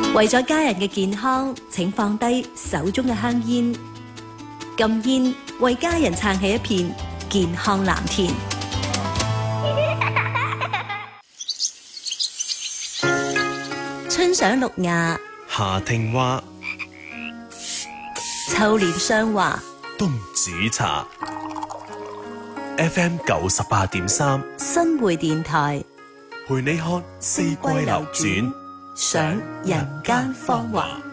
為咗家人嘅健康，請放低手中嘅香煙。禁煙，為家人撐起一片健康藍田。春賞綠芽， 夏聽花， 秋蓮霜華， 冬煮茶。FM 98.3， 新會電台， 陪你看四季流轉， 賞人間芳華。